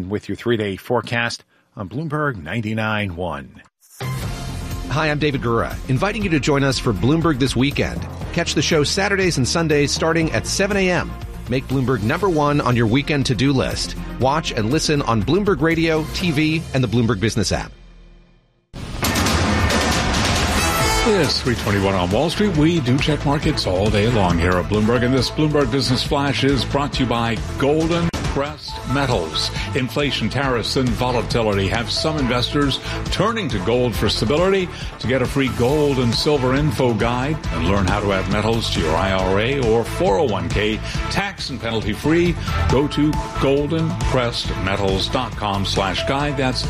with your 3-day forecast on Bloomberg 99.1. Hi, I'm David Gura, inviting you to join us for Bloomberg This Weekend. Catch the show Saturdays and Sundays starting at 7 a.m. Make Bloomberg #1 on your weekend to-do list. Watch and listen on Bloomberg Radio, TV, and the Bloomberg Business app. It's 3:21 on Wall Street. We do check markets all day long here at Bloomberg, and this Bloomberg Business Flash is brought to you by Golden Crest Metals. Inflation, tariffs, and volatility have some investors turning to gold for stability. To get a free gold and silver info guide and learn how to add metals to your IRA or 401k tax and penalty free, go to goldencrestmetals.com/guide. That's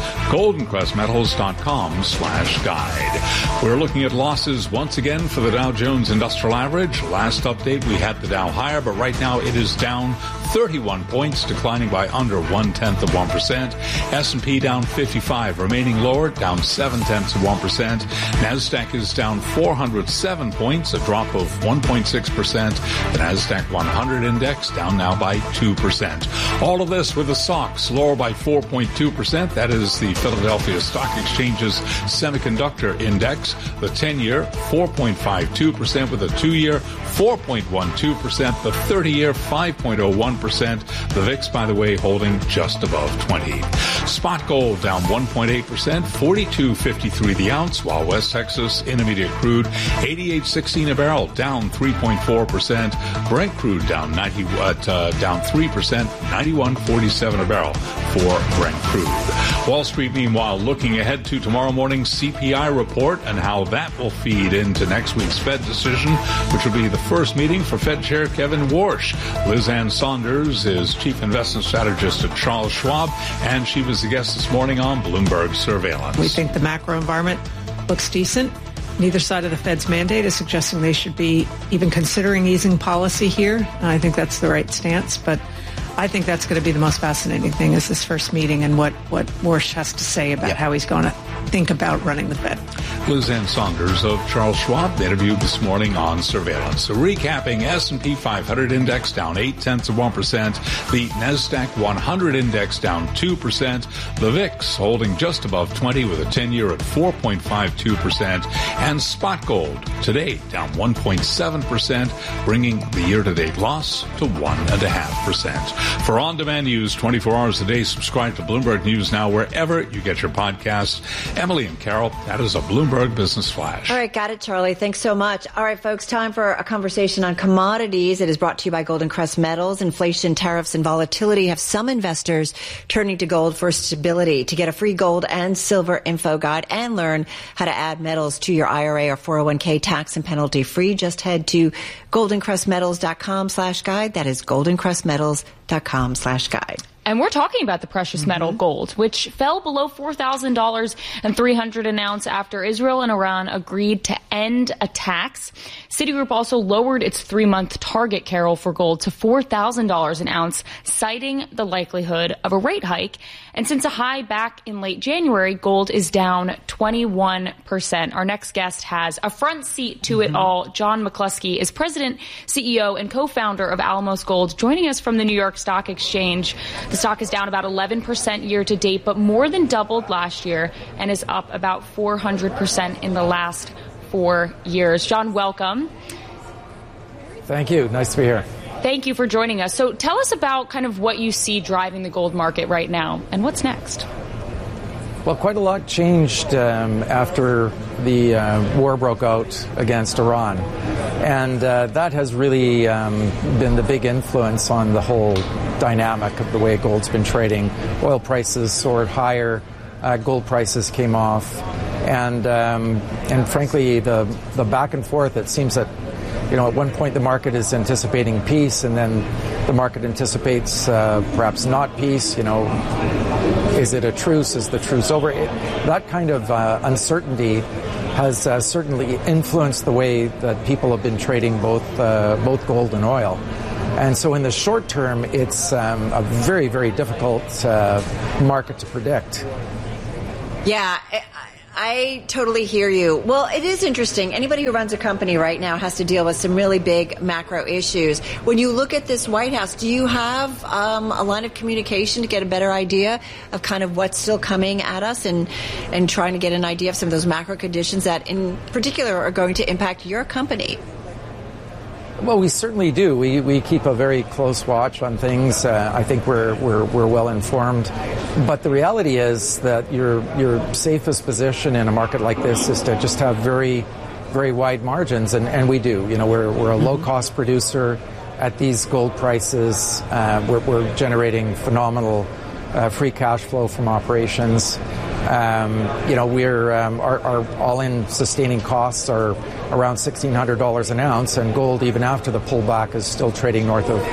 goldencrestmetals.com/guide. We're looking at losses once again for the Dow Jones Industrial Average. Last update, we had the Dow higher, but right now it is down 31 points, declining by under 0.1%. S&P down 55, remaining lower, down 0.7%. NASDAQ is down 407 points, a drop of 1.6%. The NASDAQ 100 index down now by 2%. All of this with the SOX lower by 4.2%. That is the Philadelphia Stock Exchange's semiconductor index. The 10-year 4.52%, with a 2-year 4.12%, the 30-year 5.01%. The VIX, by the way, holding just above 20. Spot gold down 1.8%, 42.53 the ounce, while West Texas Intermediate crude 88.16 a barrel, down 3.4%. Brent crude down 3%, 91.47 a barrel for Brent crude. Wall Street, meanwhile, looking ahead to tomorrow morning's CPI report and how that will feed into next week's Fed decision, which will be the first meeting for Fed Chair Kevin Warsh. Liz Ann Saunders is Chief Investment Strategist at Charles Schwab, and she was the guest this morning on Bloomberg Surveillance. We think the macro environment looks decent. Neither side of the Fed's mandate is suggesting they should be even considering easing policy here. I think that's the right stance, but I think that's going to be the most fascinating thing is this first meeting and what Warsh has to say about how he's going to think about running the Fed. Liz Ann Saunders of Charles Schwab interviewed this morning on Surveillance. So recapping, S&P 500 index down 0.8%. The NASDAQ 100 index down 2%. The VIX holding just above 20 with a 10-year at 4.52%. And spot gold today down 1.7%, bringing the year-to-date loss to 1.5%. For on-demand news 24 hours a day, subscribe to Bloomberg News Now wherever you get your podcasts. Emily and Carol, that is a Bloomberg Business Flash. All right, got it, Charlie. Thanks so much. All right, folks, time for a conversation on commodities. It is brought to you by Golden Crest Metals. Inflation, tariffs, and volatility have some investors turning to gold for stability. To get a free gold and silver info guide and learn how to add metals to your IRA or 401k tax and penalty free, just head to goldencrestmetals.com/guide. That is goldencrestmetals.com/guide. And we're talking about the precious metal gold, which fell below $4,300 an ounce after Israel and Iran agreed to end attacks. Citigroup also lowered its 3-month target, Carol, for gold to $4,000 an ounce, citing the likelihood of a rate hike. And since a high back in late January, gold is down 21%. Our next guest has a front seat to it all. John McCluskey is president, CEO, and co-founder of Alamos Gold, joining us from the New York Stock Exchange. The stock is down about 11% year to date, but more than doubled last year and is up about 400% in the last 4 years. John, welcome. Thank you. Nice to be here. Thank you for joining us. So tell us about kind of what you see driving the gold market right now and what's next. Well, quite a lot changed after the war broke out against Iran. And that has really been the big influence on the whole dynamic of the way gold's been trading. Oil prices soared higher, gold prices came off. And frankly, the back and forth, it seems that at one point the market is anticipating peace, and then the market anticipates perhaps not peace. Is it a truce? Is the truce over? That kind of uncertainty has certainly influenced the way that people have been trading both gold and oil. And so in the short term, it's a very, very difficult market to predict. Yeah. I totally hear you. Well, it is interesting. Anybody who runs a company right now has to deal with some really big macro issues. When you look at this White House, do you have a line of communication to get a better idea of kind of what's still coming at us and trying to get an idea of some of those macro conditions that in particular are going to impact your company? Well, we certainly do. We keep a very close watch on things. I think we're well informed. But the reality is that your safest position in a market like this is to just have very, very wide margins, and we do. You know, we're a low-cost producer at these gold prices. We're generating phenomenal free cash flow from operations. You know, our all-in sustaining costs are around $1,600 an ounce, and gold, even after the pullback, is still trading north of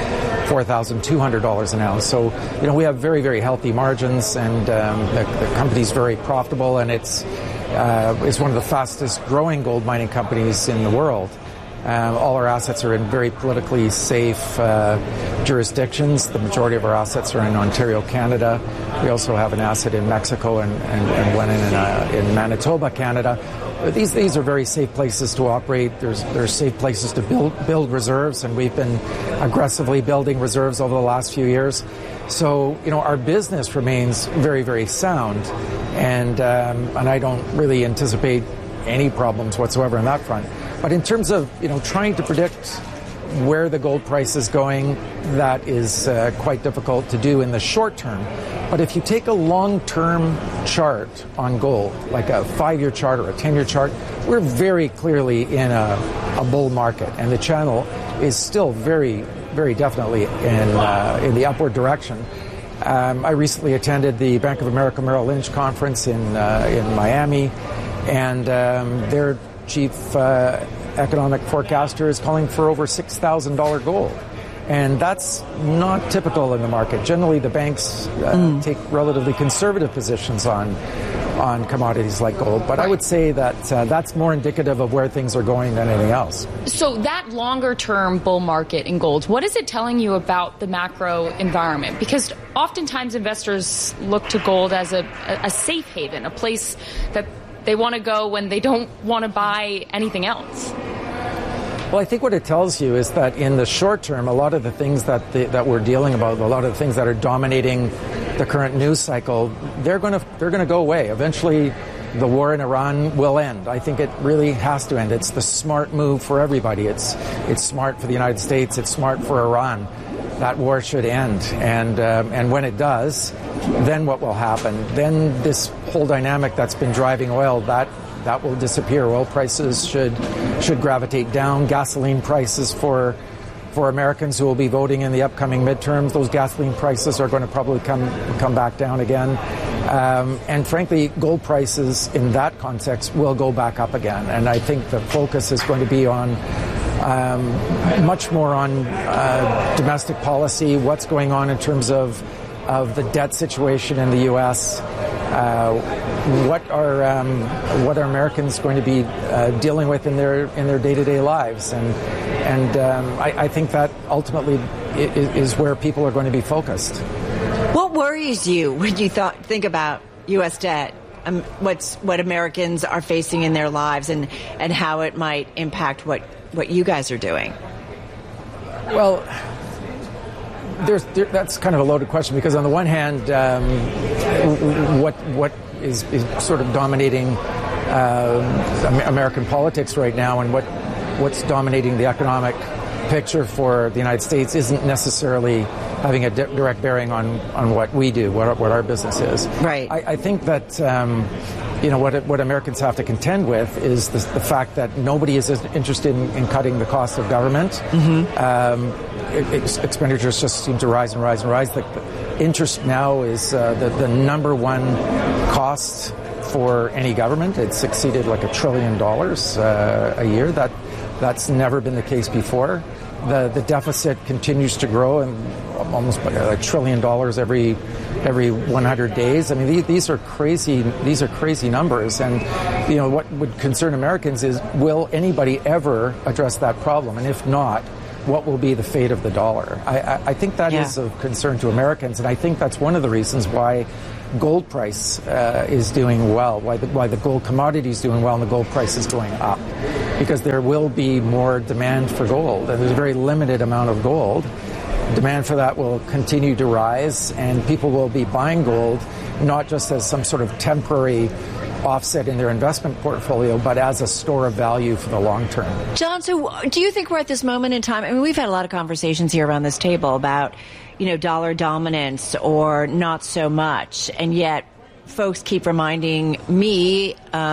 $4,200 an ounce. So, you know, we have very, very healthy margins, and the company's very profitable, and it's one of the fastest growing gold mining companies in the world. All our assets are in very politically safe jurisdictions. The majority of our assets are in Ontario, Canada. We also have an asset in Mexico and one in Manitoba, Canada. These are very safe places to operate. There's safe places to build reserves, and we've been aggressively building reserves over the last few years. So, you know, our business remains very, very sound, and I don't really anticipate any problems whatsoever on that front. But in terms of, you know, trying to predict where the gold price is going, that is quite difficult to do in the short term. But if you take a long-term chart on gold, like a 5-year chart or a 10-year chart, we're very clearly in a bull market, and the channel is still very, very definitely in the upward direction. I recently attended the Bank of America Merrill Lynch conference in Miami, and their chief economic forecaster is calling for over $6,000 gold. And that's not typical in the market. Generally, the banks take relatively conservative positions on commodities like gold. But I would say that that's more indicative of where things are going than anything else. So that longer-term bull market in gold, what is it telling you about the macro environment? Because oftentimes investors look to gold as a safe haven, a place that they want to go when they don't want to buy anything else. Well, I think what it tells you is that in the short term, a lot of the things that we're dealing about, a lot of the things that are dominating the current news cycle, they're going to go away. Eventually, the war in Iran will end. I think it really has to end. It's the smart move for everybody. It's smart for the United States. It's smart for Iran. That war should end, and when it does, then what will happen? Then this whole dynamic that's been driving oil, that will disappear. Oil prices should gravitate down. Gasoline prices for Americans who will be voting in the upcoming midterms, those gasoline prices are going to probably come back down again. And frankly, gold prices in that context will go back up again. And I think the focus is going to be on much more on domestic policy, what's going on in terms of the debt situation in the U.S., what are Americans going to be dealing with in their day-to-day lives, and I think that ultimately is where people are going to be focused. What worries you when you think about U.S. debt? What Americans are facing in their lives, and how it might impact what you guys are doing? Well, that's kind of a loaded question, because on the one hand, what is sort of dominating American politics right now, and what's dominating the economic picture for the United States isn't necessarily having a direct bearing on what we do, what our business is. Right. I think that what Americans have to contend with is the fact that nobody is interested in cutting the cost of government. Expenditures just seem to rise and rise and rise. The interest now is the number one cost for any government. It's exceeded like $1 trillion a year. That's never been the case before. The deficit continues to grow, and almost $1 trillion every 100 days. I mean, these are crazy numbers. And what would concern Americans is, will anybody ever address that problem? And if not, what will be the fate of the dollar. I think that is of concern to Americans, and I think that's one of the reasons why gold price is doing well, why the gold commodity is doing well and the gold price is going up, because there will be more demand for gold, and there's a very limited amount of gold. Demand for that will continue to rise, and people will be buying gold not just as some sort of temporary offset in their investment portfolio, but as a store of value for the long term. John, so do you think we're at this moment in time? I mean, we've had a lot of conversations here around this table about, dollar dominance or not so much, and yet folks keep reminding me,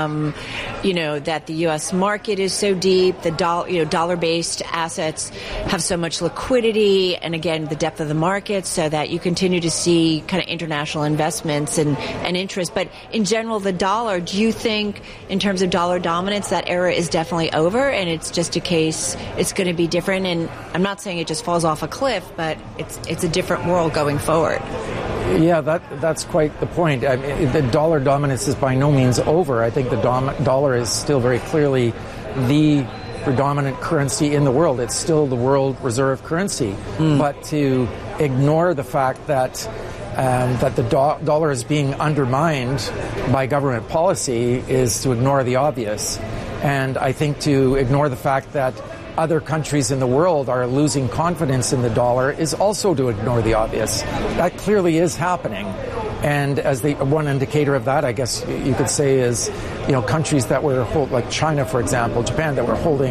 that the U.S. market is so deep, the dollar-based assets have so much liquidity, and again, the depth of the market, so that you continue to see kind of international investments and interest. But in general, the dollar, do you think in terms of dollar dominance, that era is definitely over, and it's just a case it's going to be different? And I'm not saying it just falls off a cliff, but it's a different world going forward. Yeah, that's quite the point. I mean, the dollar dominance is by no means over. I think the dollar is still very clearly the predominant currency in the world. It's still the world reserve currency. But to ignore the fact that the dollar is being undermined by government policy is to ignore the obvious. And I think to ignore the fact that other countries in the world are losing confidence in the dollar is also to ignore the obvious. That clearly is happening. And as one indicator of that, I guess you could say, is, countries that were like China, for example, Japan, that were holding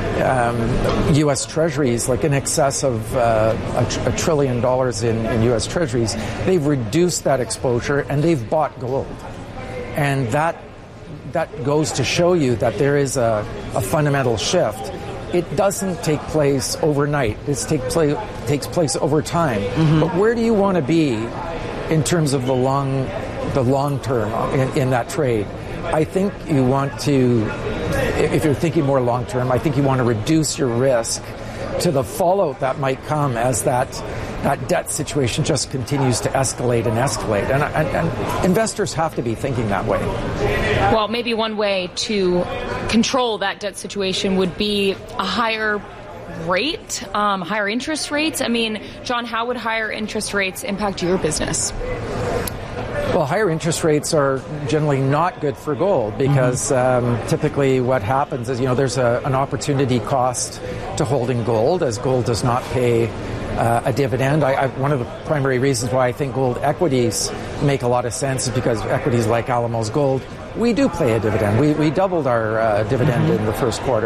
U.S. treasuries like in excess of $1 trillion in U.S. treasuries. They've reduced that exposure and they've bought gold. And that goes to show you that there is a fundamental shift. It doesn't take place overnight. It takes place over time. Mm-hmm. But where do you want to be in terms of the long term in that trade? I think you want to, if you're thinking more long term, I think you want to reduce your risk to the fallout that might come as that debt situation just continues to escalate and escalate. And investors have to be thinking that way. Well, maybe one way to control that debt situation would be a higher rate, higher interest rates. I mean, John, how would higher interest rates impact your business? Well, higher interest rates are generally not good for gold because typically what happens is, there's an opportunity cost to holding gold, as gold does not pay a dividend. One of the primary reasons why I think gold equities make a lot of sense is because equities like Alamos Gold, we do pay a dividend. We doubled our dividend in the first quarter.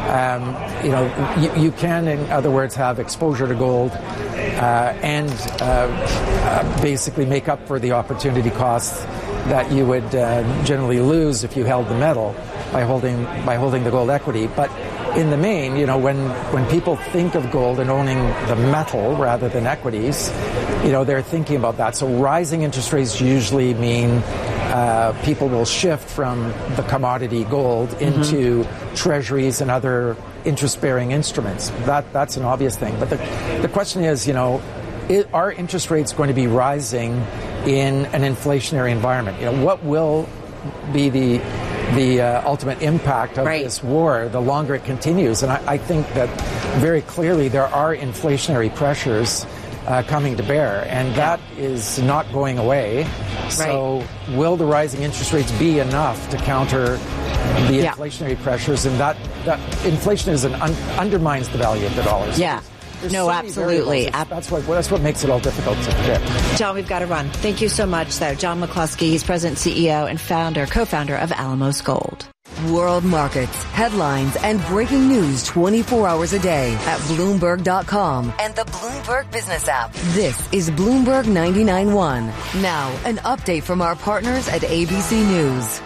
You can, in other words, have exposure to gold and basically make up for the opportunity costs that you would generally lose if you held the metal by holding the gold equity. But in the main, when people think of gold and owning the metal rather than equities, they're thinking about that. So rising interest rates usually mean people will shift from the commodity gold into treasuries and other interest-bearing instruments. That's an obvious thing. But the question is, are interest rates going to be rising in an inflationary environment? What will be the ultimate impact of this war the longer it continues? And I think that very clearly there are inflationary pressures coming to bear, and that is not going away. So will the rising interest rates be enough to counter the inflationary pressures? And that inflation undermines the value of the dollar. Yeah. No, absolutely. That's what makes it all difficult to predict. John, we've got to run. Thank you so much, though. John McCluskey, he's president, CEO, and co-founder of Alamos Gold. World markets, headlines, and breaking news 24 hours a day at Bloomberg.com and the Bloomberg Business app. This is Bloomberg 99.1. Now, an update from our partners at ABC News.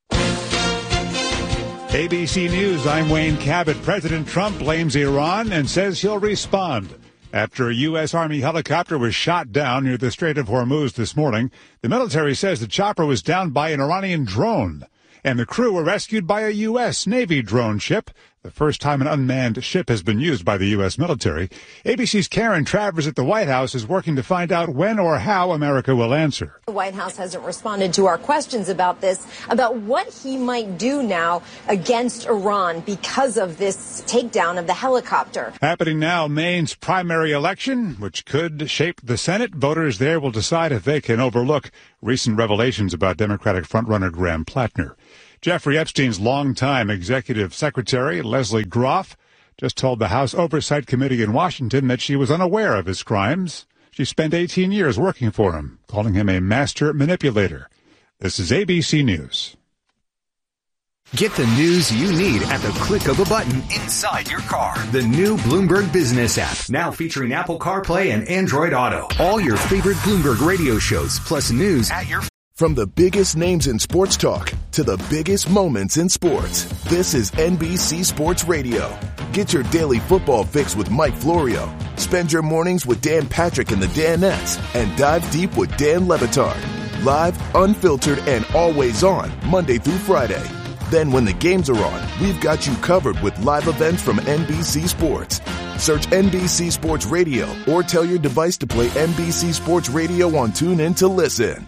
ABC News, I'm Wayne Cabot. President Trump blames Iran and says he'll respond. After a U.S. Army helicopter was shot down near the Strait of Hormuz this morning, the military says the chopper was downed by an Iranian drone, and the crew were rescued by a U.S. Navy drone ship the first time an unmanned ship has been used by the U.S. military. ABC's Karen Travers at the White House is working to find out when or how America will answer. The White House hasn't responded to our questions about this, about what he might do now against Iran because of this takedown of the helicopter. Happening now, Maine's primary election, which could shape the Senate. Voters there will decide if they can overlook recent revelations about Democratic frontrunner Graham Plattner. Jeffrey Epstein's longtime executive secretary, Leslie Groff, just told the House Oversight Committee in Washington that she was unaware of his crimes. She spent 18 years working for him, calling him a master manipulator. This is ABC News. Get the news you need at the click of a button inside your car. The new Bloomberg Business app, now featuring Apple CarPlay and Android Auto. All your favorite Bloomberg radio shows, plus news at your... From the biggest names in sports talk to the biggest moments in sports, this is NBC Sports Radio. Get your daily football fix with Mike Florio. Spend your mornings with Dan Patrick and the Danettes, and dive deep with Dan Le Batard. Live, unfiltered, and always on, Monday through Friday. Then when the games are on, we've got you covered with live events from NBC Sports. Search NBC Sports Radio or tell your device to play NBC Sports Radio on TuneIn to listen.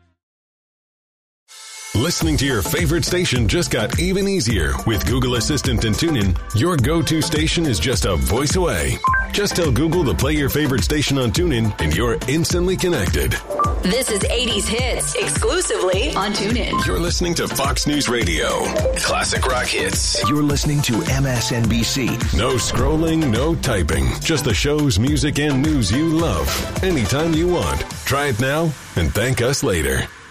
Listening to your favorite station just got even easier. With Google Assistant and TuneIn, your go-to station is just a voice away. Just tell Google to play your favorite station on TuneIn and you're instantly connected. This is 80s Hits, exclusively on TuneIn. You're listening to Fox News Radio. Classic rock hits. You're listening to MSNBC. No scrolling, no typing. Just the shows, music, and news you love. Anytime you want. Try it now and thank us later.